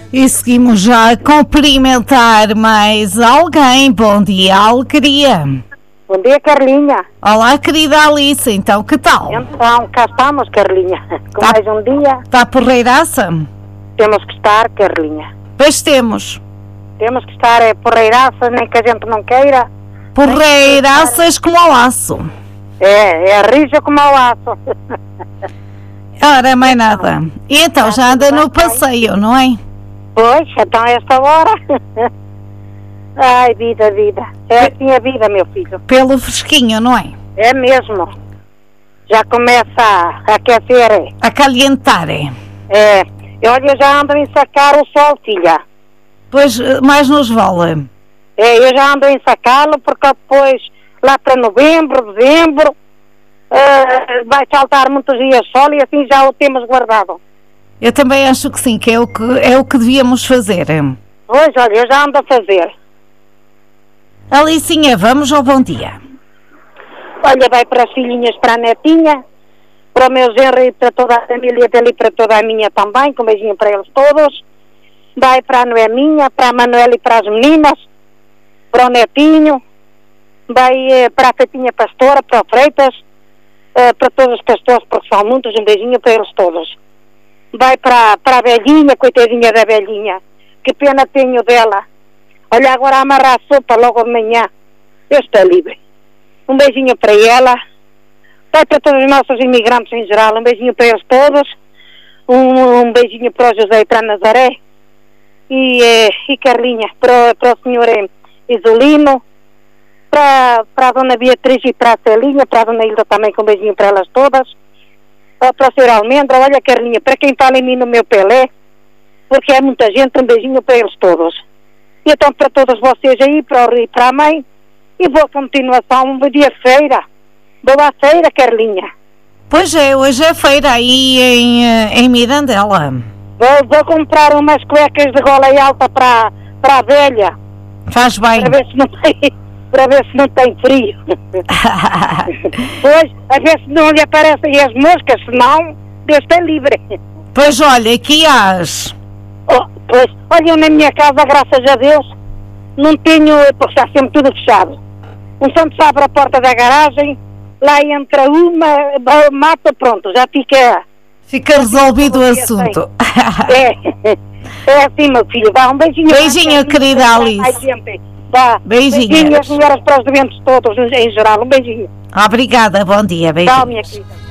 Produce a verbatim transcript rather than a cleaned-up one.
E seguimos já a cumprimentar mais alguém. Bom dia, Alegria. Bom dia, Carlinha. Olá, querida Alice, então que tal? Então, cá estamos, Carlinha. Com Tá. mais um dia. Está porreiraça? Temos que estar, Carlinha. Pois temos. Temos que estar é, porreiraça, nem que a gente não queira. Porreiraças como ao laço. É, é rija como ao aço. Ora, mais nada. E então, já anda no passeio, não é? Pois, então a esta hora. Ai, vida, vida. É assim a vida, meu filho. Pelo fresquinho, não é? É mesmo. Já começa a aquecer. A calientar, é? É. E olha, eu já ando em sacar o sol, filha. Pois, mais nos vale. É, eu já ando em sacá-lo porque depois, lá para novembro, dezembro, uh, vai saltar muitos dias sol e assim já o temos guardado. Eu também acho que sim, que é o que, é o que devíamos fazer. Pois, olha, eu já ando a fazer. Alicinha, vamos ao bom dia. Olha, vai para as filhinhas, para a netinha, para o meu genro e para toda a família dele e para toda a minha também, com um beijinho para eles todos. Vai para a Noeminha, para a Manuela e para as meninas, para o netinho. Vai eh, para a Catinha Pastora, para o Freitas, eh, para todos os pastores, porque são muitos, um beijinho para eles todos. Vai para, para a velhinha, coitadinha da velhinha, que pena tenho dela. Olha, agora amarrar a sopa logo de manhã, eu estou livre. Um beijinho para ela. Vai para todos os nossos imigrantes em geral, um beijinho para eles todos. Um, um beijinho para o José e para a Nazaré. E, eh, e Carlinha, para, para o senhor eh, Isolino, para, para a dona Beatriz e para a Celinha, para a dona Hilda também, com um beijinho para elas todas. Para o senhor Almendra, olha, Carlinha, para quem fala em mim no meu Pelé, porque é muita gente, um beijinho para eles todos. E então para todos vocês aí, para o Rio e para a mãe, e boa continuação, um bom dia feira. Boa feira, Carlinha. Pois é, hoje é feira aí em, eh, em Mirandela. Vou, vou comprar umas cuecas de gola alta para, para a velha. Faz bem. Para ver se não tem, para ver se não tem frio. Pois, a ver se não lhe aparecem as moscas, senão Deus está livre. Pois olha, aqui as... Oh, pois, olha, eu na minha casa, graças a Deus, não tenho, porque está sempre tudo fechado. Um santo se abre a porta da garagem, lá entra uma, mata, pronto, já fica... Fica resolvido o assunto. É, é assim, meu filho, vá, um beijinho. Beijinho, querida Alice. Vá, Beijinhos. beijinhos, melhoras para os doentes todos, em geral, um beijinho. Obrigada, bom dia, beijinhos. Tchau, minha querida.